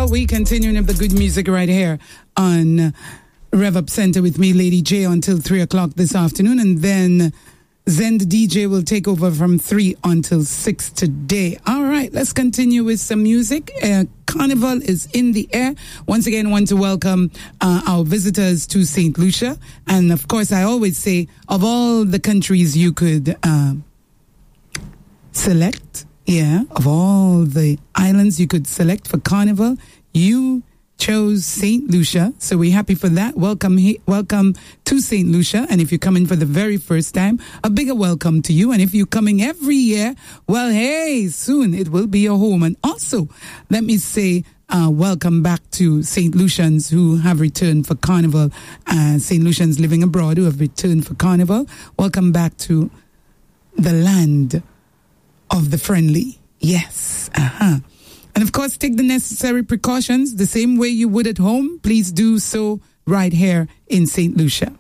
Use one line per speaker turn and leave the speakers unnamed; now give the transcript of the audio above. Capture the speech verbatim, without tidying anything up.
we continuing with the good music right here on Rev Up Center with me, Lady J, until three o'clock this afternoon. And then Zen the D J will take over from three until six today. All right, let's continue with some music. Uh, Carnival is in the air. Once again, I want to welcome uh, our visitors to Saint Lucia. And of course, I always say, of all the countries you could uh, select, yeah, of all the islands you could select for Carnival, you chose Saint Lucia. So we're happy for that. Welcome he- welcome to Saint Lucia. And if you're coming for the very first time, a bigger welcome to you. And if you're coming every year, well, hey, soon it will be your home. And also, let me say, uh, welcome back to Saint Lucians who have returned for Carnival. Uh, Saint Lucians living abroad who have returned for Carnival. Welcome back to the land of the friendly. Yes. Uh-huh. And of course, take the necessary precautions the same way you would at home. Please do so right here in Saint Lucia.